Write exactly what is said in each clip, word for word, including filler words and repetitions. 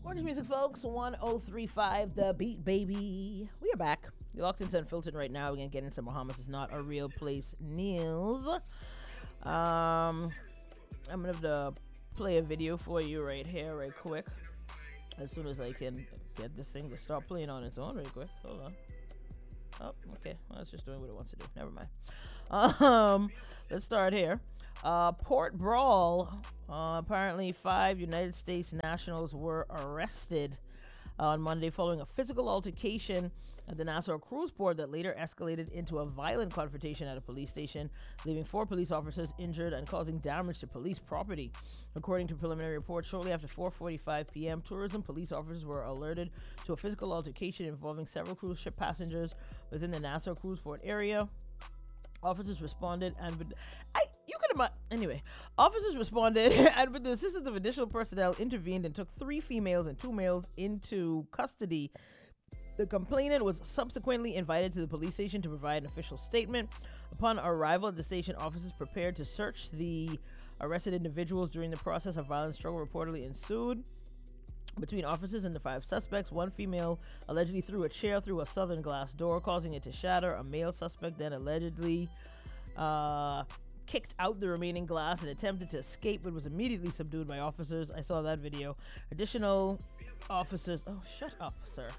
Orange Music, folks. one oh three point five The Beat, baby. We are back. You're locked into Unfiltered right now. We're going to get into Bahamas is not a real place news. Um, I'm going to have to play a video for you right here, right quick. As soon as I can get this thing to start playing on its own, right quick. Hold on. Oh, okay. Well, it's just doing what it wants to do. Never mind. Um, let's start here. Uh, Port Brawl. Uh, apparently, five United States nationals were arrested on Monday following a physical altercation at the Nassau cruise port that later escalated into a violent confrontation at a police station, leaving four police officers injured and causing damage to police property. According to preliminary reports, shortly after four forty-five p.m., tourism police officers were alerted to a physical altercation involving several cruise ship passengers within the Nassau cruise port area. Officers responded and with I you could have anyway. Officers responded and with the assistance of additional personnel intervened and took three females and two males into custody. The complainant was subsequently invited to the police station to provide an official statement. Upon arrival at the station, officers prepared to search the arrested individuals. During the process, a violent struggle reportedly ensued between officers and the five suspects. One female allegedly threw a chair through a southern glass door, causing it to shatter. A male suspect then allegedly uh, kicked out the remaining glass and attempted to escape, but was immediately subdued by officers. I saw that video. Additional officers... Oh, shut up, sir.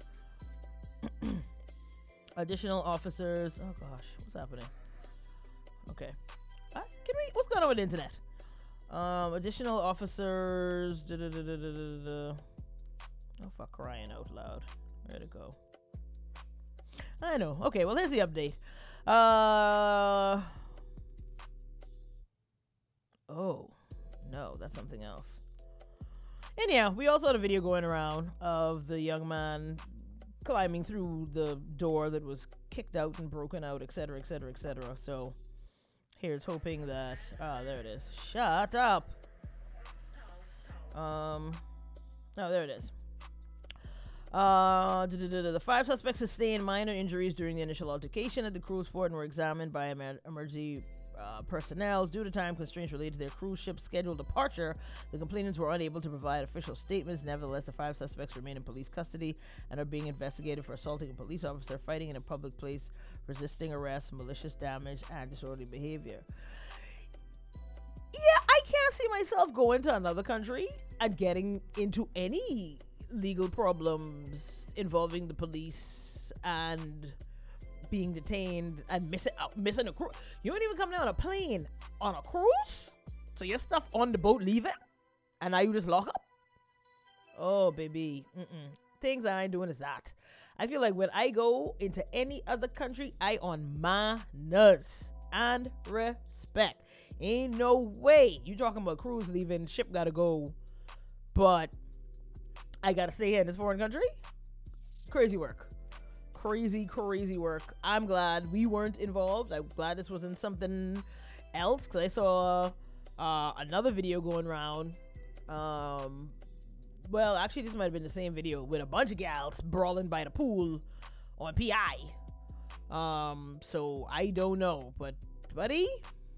Additional officers... Oh, gosh. What's happening? Okay. Uh, can we... What's going on with the internet? Um, additional officers. Da, da, da, da, da, da, da. Oh, for crying out loud. Where'd it go? I know. Okay, well, here's the update. Uh. Oh, no, that's something else. Anyhow, we also had a video going around of the young man climbing through the door that was kicked out and broken out, et cetera, et cetera, et cetera. So. Here's hoping that... Ah, there it is. Shut up! Um... Oh, there it is. Uh, the five suspects sustained minor injuries during the initial altercation at the cruise port and were examined by emer- emergency uh, personnel. Due to time constraints related to their cruise ship's scheduled departure, the complainants were unable to provide official statements. Nevertheless, the five suspects remain in police custody and are being investigated for assaulting a police officer, fighting in a public place, resisting arrest, malicious damage, and disorderly behavior. Yeah, I can't see myself going to another country and getting into any legal problems involving the police and being detained and missing out, missing a cruise. You don't even come down on a plane on a cruise, so your stuff on the boat leaving, and now you just lock up. Oh, baby, Mm-mm. Things I ain't doing is that. I feel like when I go into any other country, I on manners and respect. Ain't no way you talking about cruise leaving, ship gotta go, but I gotta stay here in this foreign country? Crazy work. Crazy, crazy work. I'm glad we weren't involved. I'm glad this wasn't something else, because I saw uh, another video going around. Um, well, actually, this might have been the same video with a bunch of gals brawling by the pool on P I. Um, so I don't know, but buddy,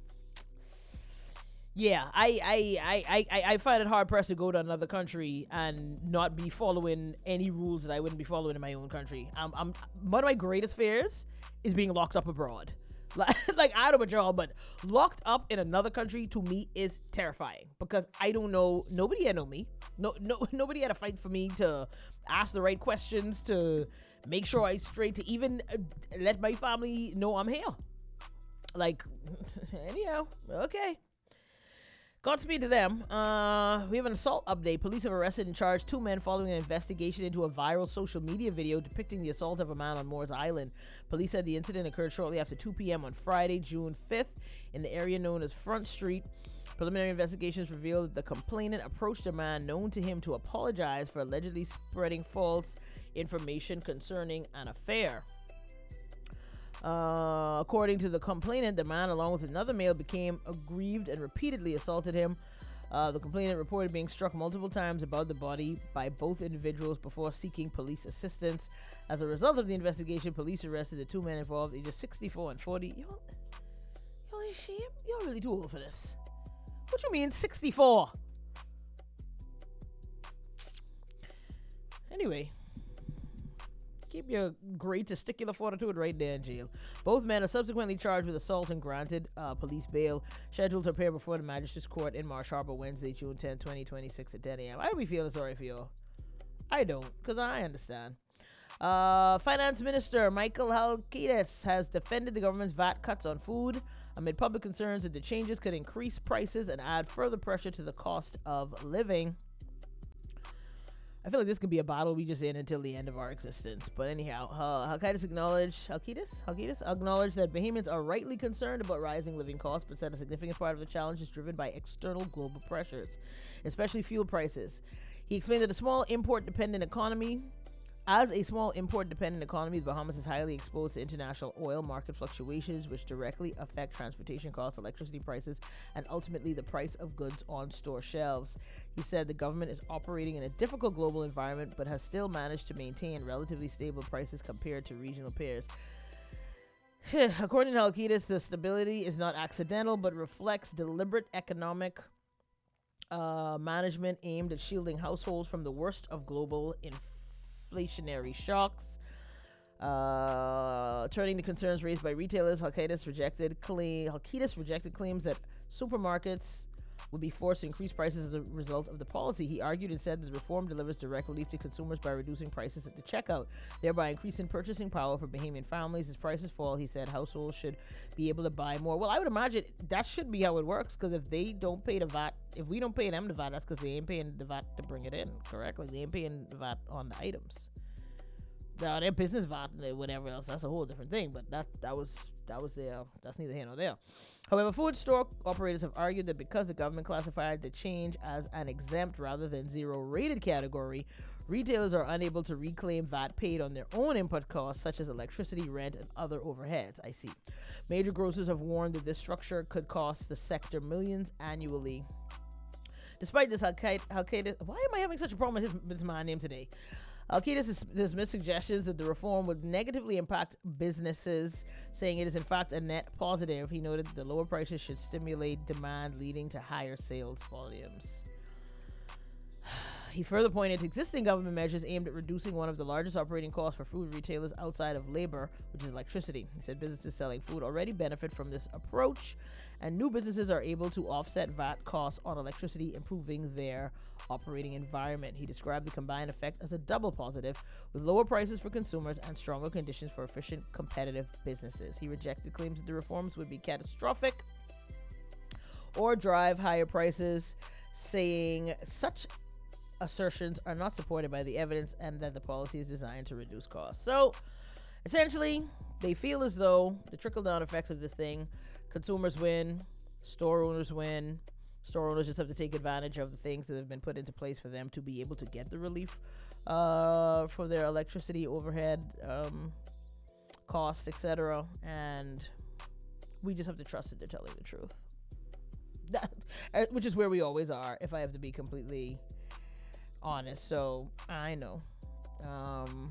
yeah, I I, I, I I find it hard pressed to go to another country and not be following any rules that I wouldn't be following in my own country. Um, I'm one of my greatest fears is being locked up abroad. Like, like I don't know about y'all, but locked up in another country to me is terrifying because I don't know. Nobody had know me. No, no, nobody had to fight for me to ask the right questions, to make sure I straight, to even uh, let my family know I'm here. Like, anyhow, okay. Godspeed to them. Uh, we have an assault update. Police have arrested and charged two men following an investigation into a viral social media video depicting the assault of a man on Moores Island. Police said the incident occurred shortly after two p.m. on Friday, June fifth, in the area known as Front Street. Preliminary investigations revealed that the complainant approached a man known to him to apologize for allegedly spreading false information concerning an affair. Uh, according to the complainant, the man, along with another male, became aggrieved and repeatedly assaulted him. Uh, the complainant reported being struck multiple times above the body by both individuals before seeking police assistance. As a result of the investigation, police arrested the two men involved, ages sixty-four and forty. Y'all, y'all ashamed? Y'all really too old for this. What you mean, sixty-four? anyway, keep your great testicular fortitude right there in jail. Both men are subsequently charged with assault and granted uh, police bail, scheduled to appear before the magistrate's court in Marsh Harbor Wednesday, June tenth, twenty twenty-six at ten a.m. I don't be feeling sorry for y'all. I don't, because I understand. Uh, Finance Minister Michael Halkitis has defended the government's V A T cuts on food amid public concerns that the changes could increase prices and add further pressure to the cost of living. I feel like this could be a battle we just in until the end of our existence. But anyhow, uh, Halkitis acknowledged, Halkitis? Halkitis acknowledged that Bahamians are rightly concerned about rising living costs, but said a significant part of the challenge is driven by external global pressures, especially fuel prices. He explained that a small import-dependent economy As a small import-dependent economy, the Bahamas is highly exposed to international oil market fluctuations, which directly affect transportation costs, electricity prices, and ultimately the price of goods on store shelves. He said the government is operating in a difficult global environment, but has still managed to maintain relatively stable prices compared to regional peers. According to Halkitis, the stability is not accidental, but reflects deliberate economic uh, management aimed at shielding households from the worst of global inflation. Inflationary shocks. Uh, turning to concerns raised by retailers, Halkitis rejected claim Halkitis rejected claims that supermarkets would be forced to increase prices as a result of the policy. He argued and said that the reform delivers direct relief to consumers by reducing prices at the checkout, thereby increasing purchasing power for Bahamian families. As prices fall, he said households should be able to buy more. Well, I would imagine that should be how it works, because if they don't pay the V A T, if we don't pay them the V A T, that's because they ain't paying the V A T to bring it in, correct? Like, they ain't paying the V A T on the items. Now, their business V A T, whatever else, that's a whole different thing, but that that was that was their, that's neither here nor there. However, food store operators have argued that because the government classified the change as an exempt rather than zero-rated category, retailers are unable to reclaim V A T paid on their own input costs, such as electricity, rent, and other overheads. I see. Major grocers have warned that this structure could cost the sector millions annually. Despite this, Halkitis, why am I having such a problem with his, his my name today? Halkitis dismissed suggestions that the reform would negatively impact businesses, saying it is in fact a net positive. He noted that the lower prices should stimulate demand, leading to higher sales volumes. He further pointed to existing government measures aimed at reducing one of the largest operating costs for food retailers outside of labor, which is electricity. He said businesses selling food already benefit from this approach, and new businesses are able to offset V A T costs on electricity, improving their operating environment. He described the combined effect as a double positive, with lower prices for consumers and stronger conditions for efficient, competitive businesses. He rejected claims that the reforms would be catastrophic or drive higher prices, saying such assertions are not supported by the evidence and that the policy is designed to reduce costs. So essentially, they feel as though the trickle-down effects of this thing, consumers win, store owners win. Store owners just have to take advantage of the things that have been put into place for them to be able to get the relief uh, for their electricity overhead um, costs, et cetera. And we just have to trust that they're telling the truth. That, which is where we always are, if I have to be completely honest. So I know. Um,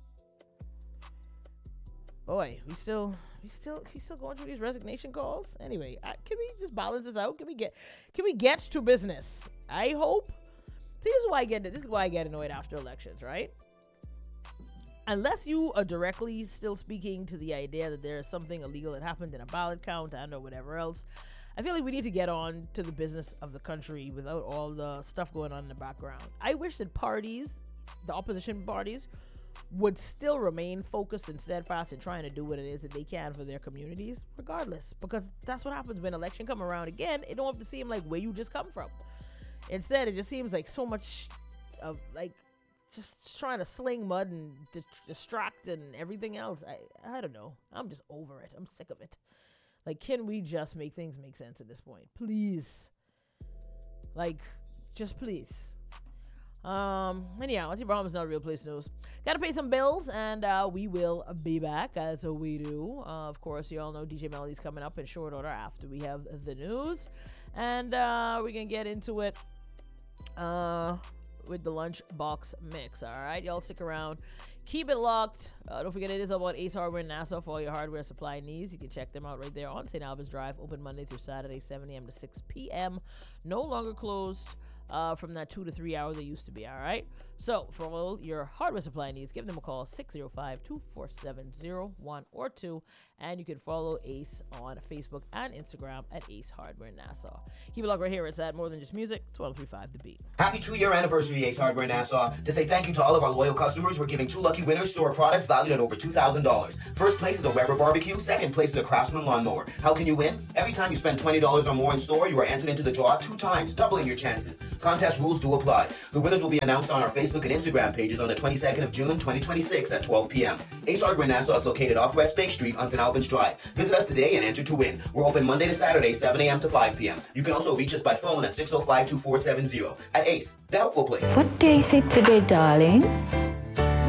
boy, we still, we still, we still going through these resignation calls. Anyway, I, can we just balance this out? Can we get, can we get to business? I hope. See, this is why I get this is why I get annoyed after elections, right? Unless you are directly still speaking to the idea that there is something illegal that happened in a ballot count and or whatever else, I feel like we need to get on to the business of the country without all the stuff going on in the background. I wish that parties, the opposition parties, would still remain focused and steadfast in trying to do what it is that they can for their communities, regardless. Because that's what happens when election come around again. It don't have to seem like where you just come from. Instead, it just seems like so much of like just trying to sling mud and di- distract and everything else. I, I don't know. I'm just over it. I'm sick of it. Like, can we just make things make sense at this point? Please. Like, just please. Um, anyhow, Auntie Bahamas is not a real place news. Gotta pay some bills, and uh, we will be back, as we do. Uh, of course, you all know D J Melody's coming up in short order after we have the news. And uh, we're gonna get into it uh, with the lunchbox mix, all right? Y'all stick around. Keep it locked. Uh, don't forget, it is about Ace Hardware in Nassau for all your hardware supply needs. You can check them out right there on Saint Albans Drive. Open Monday through Saturday, seven a.m. to six p.m. No longer closed uh, from that two to three hours they used to be. All right. So for all your hardware supply needs, give them a call, six oh five, two four seven, oh one or two. And you can follow Ace on Facebook and Instagram at Ace Hardware Nassau. Keep it locked right here. It's at More Than Just Music, twelve thirty-five The Beat. Happy two-year anniversary, Ace Hardware Nassau. To say thank you to all of our loyal customers, we're giving two lucky winners store products valued at over two thousand dollars. First place is a Weber barbecue. Second place is a Craftsman lawnmower. How can you win? Every time you spend twenty dollars or more in store, you are entered into the draw two times, doubling your chances. Contest rules do apply. The winners will be announced on our Facebook and Instagram pages on the twenty-second of June, twenty twenty-six at twelve p.m. Ace Hardware Nassau is located off West Bay Street on Saint Albans Drive. Visit us today and enter to win. We're open Monday to Saturday, seven a.m. to five p.m. You can also reach us by phone at six oh five, two four seven oh. At Ace, the helpful place. What day is it today, darling?